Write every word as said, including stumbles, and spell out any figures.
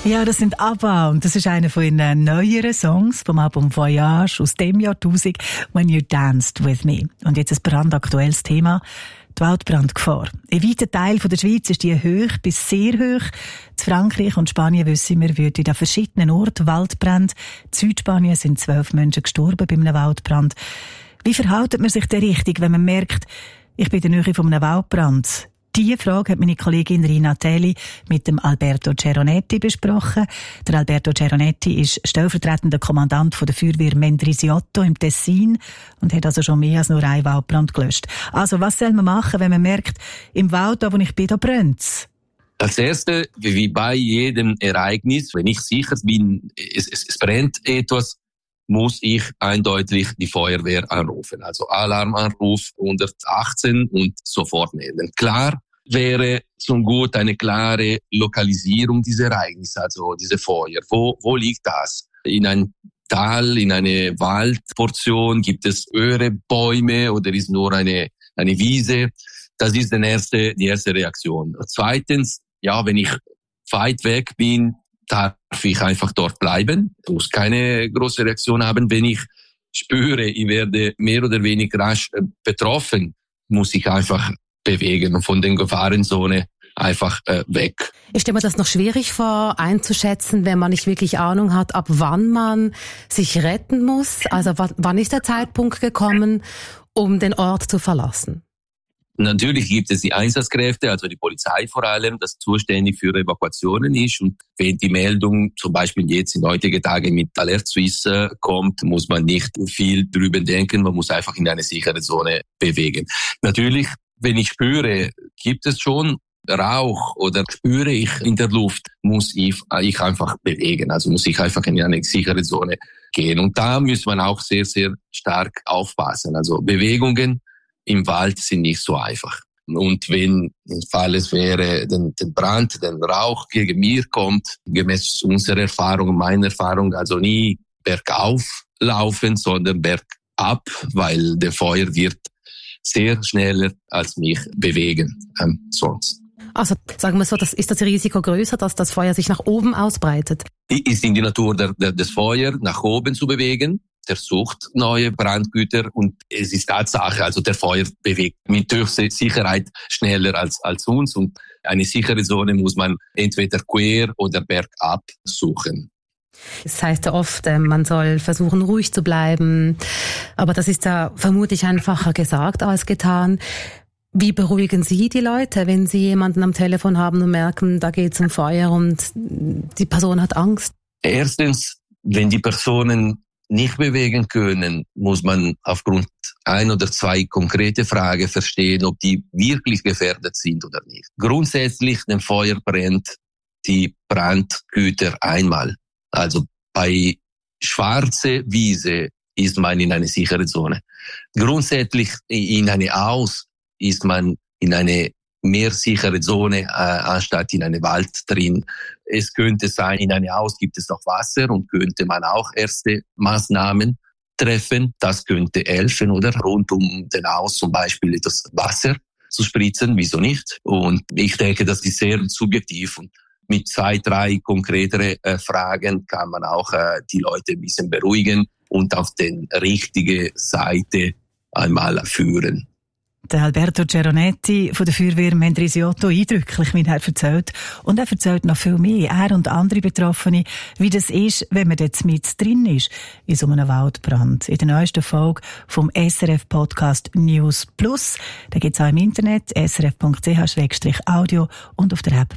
Ja, das sind ABBA und das ist einer von ihren neueren Songs vom Album Voyage aus dem Jahrtausend, When You Danced With Me. Und jetzt ein brandaktuelles Thema, die Waldbrandgefahr. In weiten Teilen der Schweiz ist die hoch bis sehr hoch. In Frankreich und Spanien wissen wir, wird an verschiedenen Orten Waldbrand. In Südspanien sind zwölf Menschen gestorben bei einem Waldbrand. Wie verhält man sich denn richtig, wenn man merkt, ich bin in der Nähe von einem Waldbrand? Diese Frage hat meine Kollegin Rina Teli mit dem Alberto Ceronetti besprochen. Der Alberto Ceronetti ist stellvertretender Kommandant von der Feuerwehr Mendrisiotto im Tessin und hat also schon mehr als nur einen Waldbrand gelöscht. Also, was soll man machen, wenn man merkt, im Wald, da wo ich bin, da brennt's? Als Erste, wie bei jedem Ereignis, wenn ich sicher bin, es, es, es brennt etwas, muss ich eindeutig die Feuerwehr anrufen. Also Alarmanruf hundertachtzehn und sofort melden. Klar wäre zum Gut eine klare Lokalisierung dieser Ereignisse, also diese Feuer. Wo, wo liegt das? In einem Tal, in einer Waldportion, gibt es höhere Bäume oder ist nur eine, eine Wiese? Das ist die erste, die erste Reaktion. Zweitens, ja, wenn ich weit weg bin, darf ich einfach dort bleiben. Ich muss keine große Reaktion haben. Wenn ich spüre, ich werde mehr oder weniger rasch betroffen, muss ich einfach bewegen und von der Gefahrenzone einfach äh, weg. Ich stelle mir das noch schwierig vor, einzuschätzen, wenn man nicht wirklich Ahnung hat, ab wann man sich retten muss. Also wann ist der Zeitpunkt gekommen, um den Ort zu verlassen? Natürlich gibt es die Einsatzkräfte, also die Polizei vor allem, das zuständig für Evakuationen ist. Und wenn die Meldung zum Beispiel jetzt in heutigen Tagen mit Alert Suisse kommt, muss man nicht viel drüber denken, man muss einfach in eine sichere Zone bewegen. Natürlich, wenn ich spüre, gibt es schon Rauch oder spüre ich in der Luft, muss ich, ich einfach bewegen. Also muss ich einfach in eine sichere Zone gehen. Und da muss man auch sehr, sehr stark aufpassen. Also Bewegungen im Wald sind nicht so einfach. Und wenn im Fall es wäre, den, den Brand, den Rauch gegen mir kommt, gemäß unserer Erfahrung, meiner Erfahrung, also nie bergauf laufen, sondern bergab, weil der Feuer wird sehr schneller als mich bewegen, ähm, sonst. Also sagen wir so, das, ist das Risiko größer, dass das Feuer sich nach oben ausbreitet? Ist in die Natur der, der, des Feuer nach oben zu bewegen. Der sucht neue Brandgüter und es ist Tatsache, also der Feuer bewegt mit höchster Sicherheit schneller als, als uns und eine sichere Zone muss man entweder quer oder bergab suchen. Es heißt ja oft, man soll versuchen, ruhig zu bleiben, aber das ist ja vermutlich einfacher gesagt als getan. Wie beruhigen Sie die Leute, wenn Sie jemanden am Telefon haben und merken, da geht es um Feuer und die Person hat Angst? Erstens, wenn die Personen nicht bewegen können, muss man aufgrund ein oder zwei konkrete Fragen verstehen, ob die wirklich gefährdet sind oder nicht. Grundsätzlich, wenn Feuer brennt, die Brandgüter einmal. Also bei schwarze Wiese ist man in eine sichere Zone. Grundsätzlich in eine Aus ist man in eine mehr sichere Zone, äh, anstatt in eine Wald drin. Es könnte sein, in eine Haus gibt es noch Wasser und könnte man auch erste Maßnahmen treffen. Das könnte helfen, oder? Rund um den Haus zum Beispiel das Wasser zu spritzen, wieso nicht? Und ich denke, das ist sehr subjektiv und mit zwei, drei konkretere äh, Fragen kann man auch äh, die Leute ein bisschen beruhigen und auf die richtige Seite einmal führen. Der Alberto Ceronetti von der Feuerwehr Mendrisiotto, eindrücklich, wie er erzählt. Und er erzählt noch viel mehr, er und andere Betroffene, wie das ist, wenn man dort mit drin ist, in so einem Waldbrand. In der neuesten Folge vom S R F-Podcast News Plus. Da gibt's auch im Internet, s r f punkt c h slash audio und auf der App